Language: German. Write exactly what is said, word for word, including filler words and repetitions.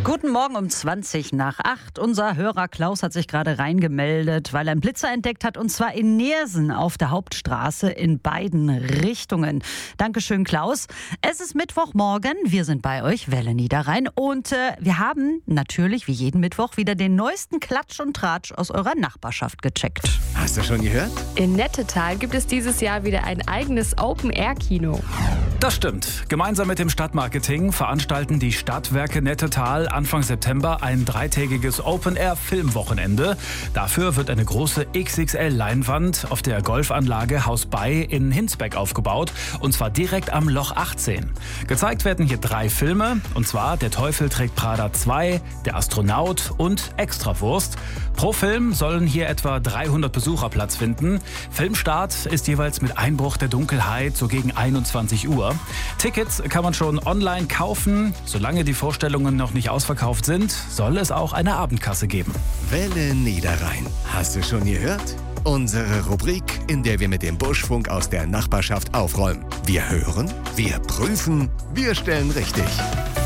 Guten Morgen um zwanzig nach acht. Unser Hörer Klaus hat sich gerade reingemeldet, weil er einen Blitzer entdeckt hat, und zwar in Neersen auf der Hauptstraße in beiden Richtungen. Dankeschön, Klaus. Es ist Mittwochmorgen, wir sind bei euch, Welle Niederrhein, und äh, wir haben natürlich wie jeden Mittwoch wieder den neuesten Klatsch und Tratsch aus eurer Nachbarschaft gecheckt. Hast du schon gehört? In Nettetal gibt es dieses Jahr wieder ein eigenes Open-Air-Kino. Das stimmt. Gemeinsam mit dem Stadtmarketing veranstalten die Stadtwerke Nettetal Anfang September ein dreitägiges Open-Air-Filmwochenende. Dafür wird eine große X X L-Leinwand auf der Golfanlage Haus Bay in Hinsbeck aufgebaut, und zwar direkt am Loch achtzehn. Gezeigt werden hier drei Filme, und zwar Der Teufel trägt Prada zwei, Der Astronaut und Extrawurst. Pro Film sollen hier etwa dreihundert Besucher Platz finden. Filmstart ist jeweils mit Einbruch der Dunkelheit so gegen einundzwanzig Uhr. Tickets kann man schon online kaufen. Solange die Vorstellungen noch nicht ausverkauft sind, soll es auch eine Abendkasse geben. Welle Niederrhein. Hast du schon gehört? Unsere Rubrik, in der wir mit dem Buschfunk aus der Nachbarschaft aufräumen. Wir hören, wir prüfen, wir stellen richtig.